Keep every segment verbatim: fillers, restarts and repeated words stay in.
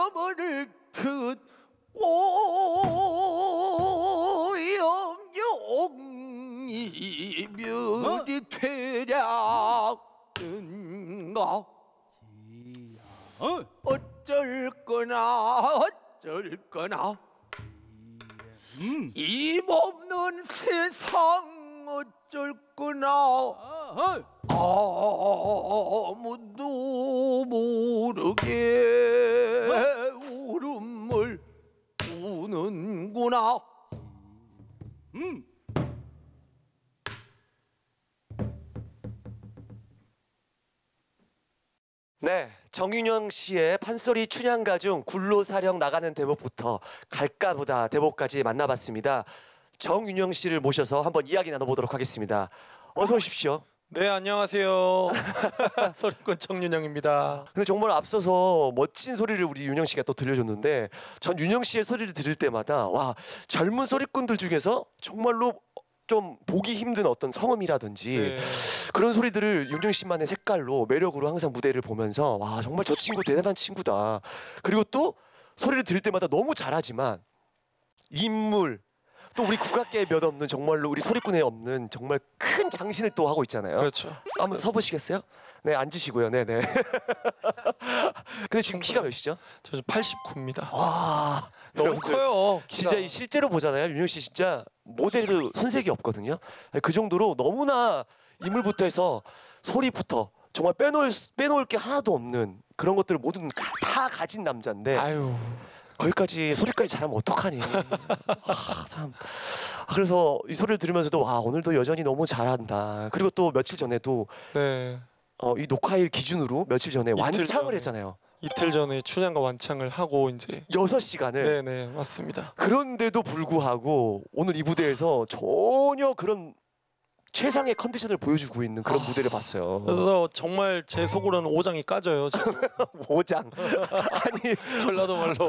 바람을 듣고 영영이 멸이 되랴는가 어쩔 거나 어쩔 거나 음. 힘없는 세상 어쩔 거나 아무도 모르게 울음을 우는구나. 음. 네, 정윤영 씨의 판소리 춘향가 중 굴로사령 나가는 대목부터 갈까보다 대목까지 만나봤습니다. 정윤영 씨를 모셔서 한번 이야기 나눠보도록 하겠습니다. 어서 오십시오. 네, 안녕하세요. 소리꾼 정윤영입니다. 근데 정말 앞서서 멋진 소리를 우리 윤영 씨가 또 들려줬는데 전 윤영 씨의 소리를 들을 때마다 와, 젊은 소리꾼들 중에서 정말로 좀 보기 힘든 어떤 성음이라든지 네. 그런 소리들을 윤정 씨만의 색깔로 매력으로 항상 무대를 보면서 와, 정말 저 친구 대단한 친구다. 그리고 또 소리를 들을 때마다 너무 잘하지만 인물 또 우리 국악계에 몇 없는 정말로 우리 소리꾼에 없는 정말 큰 장신을 또 하고 있잖아요. 그렇죠. 한번 서보시겠어요? 네, 앉으시고요. 네네. 근데 지금 키가 몇이죠? 저 팔십구입니다. 와, 너무 여러분들, 커요. 키가. 진짜 이 실제로 보잖아요. 윤영 씨 진짜 모델도 손색이 없거든요. 그 정도로 너무나 인물부터 해서 소리부터 정말 빼놓을 빼놓을 게 하나도 없는 그런 것들을 모두 다 가진 남자인데 아유. 거기까지 소리까지 잘하면 어떡하니. 아, 참. 그래서 이 소리를 들으면서도 와, 오늘도 여전히 너무 잘한다. 그리고 또 며칠 전에도 네. 어, 이 녹화일 기준으로 며칠 전에 이틀 완창을 전에. 했잖아요. 이틀 전에 춘향과 완창을 하고 이제 여섯 시간을. 네, 네, 맞습니다. 그런데도 불구하고 오늘 이 무대에서 전혀 그런 최상의 컨디션을 보여주고 있는 그런 아, 무대를 봤어요. 그래서 정말 제 속으로는 오장이 까져요. 지금. 오장. 아니, 전라도 말로.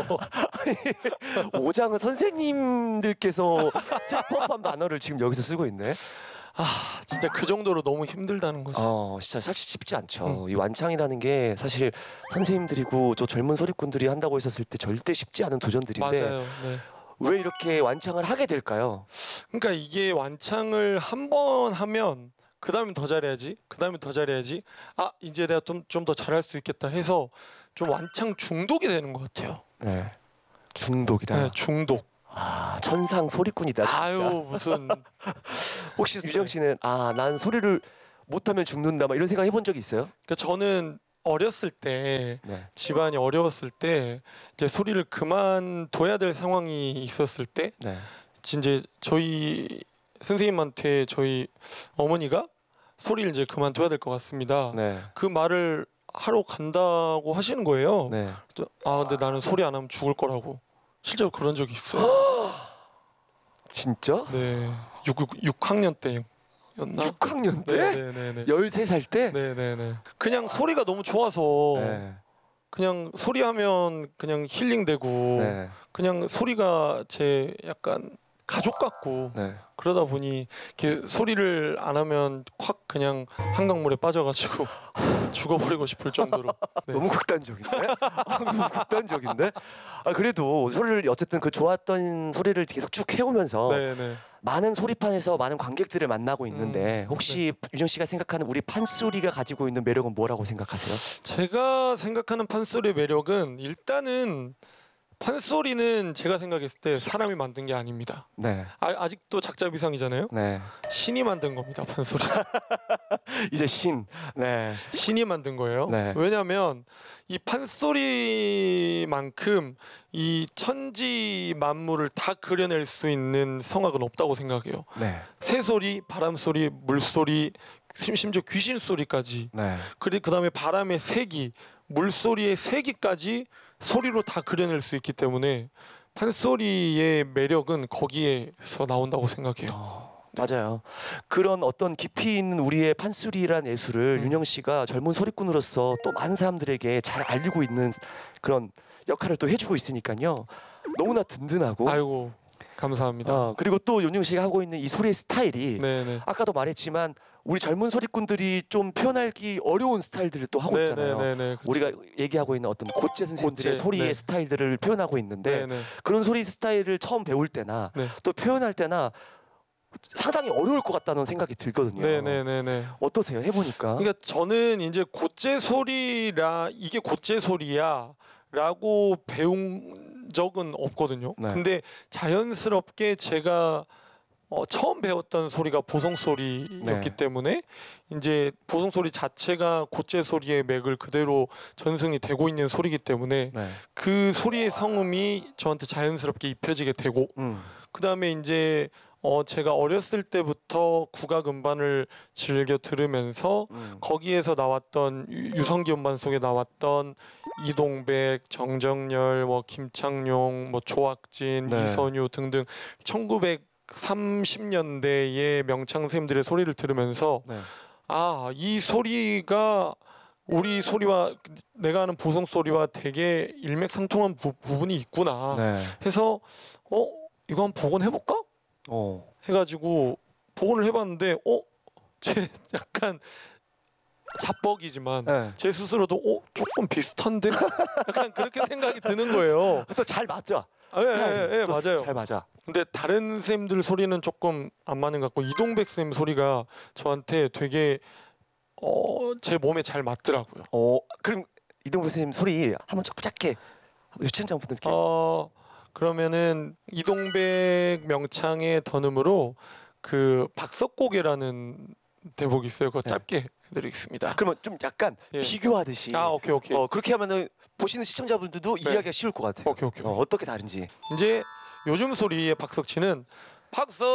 오장은 선생님들께서 쓸 법한 단어를 지금 여기서 쓰고 있네. 아, 진짜 그 정도로 너무 힘들다는 거지. 어, 진짜 사실 쉽지 않죠. 음. 이 완창이라는 게 사실 선생님들이고 저 젊은 소리꾼들이 한다고 했었을 때 절대 쉽지 않은 도전들인데 맞아요. 네. 왜 이렇게 완창을 하게 될까요? 그러니까 이게 완창을 한 번 하면 그 다음에 더 잘해야지, 그 다음에 더 잘해야지. 아, 이제 내가 좀 좀 더 잘할 수 있겠다 해서 좀 완창 중독이 되는 것 같아요. 네. 중독이다. 네, 중독. 아, 천상 소리꾼이다 진짜. 아유, 무슨. 혹시 유정 씨는 아, 난 소리를 못하면 죽는다 막 이런 생각 해본 적이 있어요? 그러니까 저는 어렸을 때 네. 집안이 어려웠을 때 이제 소리를 그만둬야 될 상황이 있었을 때 네. 이제 저희 선생님한테 저희 어머니가 소리를 이제 그만둬야 될 것 같습니다. 네. 그 말을 하러 간다고 하시는 거예요. 네. 또, 아, 근데 나는 소리 안 하면 죽을 거라고. 실제로 그런 적이 있어요. 진짜? 네, 육 학년 때였나? 육 학년 때? 네네네. 열세 살 때? 네네네. 그냥 소리가 너무 좋아서 네. 그냥 소리하면 그냥 힐링되고 네. 그냥 소리가 제 약간 가족 같고 네. 그러다 보니 이렇게 소리를 안 하면 콱 그냥 한강물에 빠져가지고 죽어버리고 싶을 정도로. 네. 너무 극단적인데? 아, 너무 극단적인데? 아, 그래도 소리를 어쨌든 그 좋았던 소리를 계속 쭉 해오면서 네네. 많은 소리판에서 많은 관객들을 만나고 있는데 음, 혹시 유정 씨가 생각하는 우리 판소리가 가지고 있는 매력은 뭐라고 생각하세요? 제가 생각하는 판소리의 매력은 일단은 판소리는 제가 생각했을 때 사람이 만든 게 아닙니다. 네. 아, 아직도 작자비상이잖아요. 네. 신이 만든 겁니다. 판소리. 이제 신. 네. 신이 만든 거예요. 네. 왜냐하면 이 판소리만큼 이 천지 만물을 다 그려낼 수 있는 성악은 없다고 생각해요. 네. 새소리, 바람소리, 물소리, 심지어 귀신 소리까지. 네. 그리고 그 다음에 바람의 세기, 물소리의 세기까지 소리로 다 그려낼 수 있기 때문에 판소리의 매력은 거기에서 나온다고 생각해요. 어, 맞아요. 그런 어떤 깊이 있는 우리의 판소리란 예술을 음. 윤영 씨가 젊은 소리꾼으로서 또 많은 사람들에게 잘 알리고 있는 그런 역할을 또 해주고 있으니까요. 너무나 든든하고 아이고. 감사합니다. 어, 그리고 또 윤용 씨가 하고 있는 이 소리의 스타일이 네네. 아까도 말했지만 우리 젊은 소리꾼들이 좀 표현하기 어려운 스타일들을 또 하고 있잖아요. 네네네. 그쵸. 우리가 얘기하고 있는 어떤 고재 선생님들의 고재, 소리의 네. 스타일들을 표현하고 있는데 네네. 그런 소리 스타일을 처음 배울 때나 네. 또 표현할 때나 상당히 어려울 것 같다는 생각이 들거든요. 네네네네. 어떠세요? 해보니까. 그러니까 저는 이제 고재 소리라 이게 고재 소리야라고 배운 적은 없거든요. 네. 근데 자연스럽게 제가 어, 처음 배웠던 소리가 보성 소리였기 네. 때문에 이제 보성 소리 자체가 고재 소리의 맥을 그대로 전승이 되고 있는 소리이기 때문에 네. 그 소리의 성음이 저한테 자연스럽게 입혀지게 되고 음. 그 다음에 이제 어 제가 어렸을 때부터 국악 음반을 즐겨 들으면서 음. 거기에서 나왔던 유- 유성기 음반 속에 나왔던 이동백, 정정열, 뭐 김창룡, 뭐 조학진, 네. 이선유 등등 천구백삼십 년대의 명창 선생님들의 소리를 들으면서 네. 아, 이 소리가 우리 소리와 내가 아는 보성 소리와 되게 일맥상통한 부, 부분이 있구나 네. 해서 어 이거 한번 복원해 볼까 어. 해가지고 복원을 해봤는데 어 제 약간 자뻑이지만 네. 제 스스로도 어 조금 비슷한데 약간 그렇게 생각이 드는 거예요. 또 잘 맞아. 아, 예, 스타일이. 예, 예, 또 맞아요. 잘 맞아. 근데 다른 쌤들 소리는 조금 안 맞는 것 같고 이동백 쌤 소리가 저한테 되게 어, 제 몸에 잘 맞더라고요. 어. 그럼 이동국 선생님 소리 한번 조금 짧게 유치원장분들께. 어 그러면은 이동백 명창의 던음으로 그 박석고개라는 대목이 있어요. 그거 네. 짧게 해드리겠습니다. 그러면 좀 약간 예. 비교하듯이. 아 오케이 오케이 어 그렇게 하면은 보시는 시청자분들도 네. 이해하기가 쉬울 것 같아요. 오케이 오케이. 어, 어떻게 다른지. 이제 요즘 소리의 박석치는 박석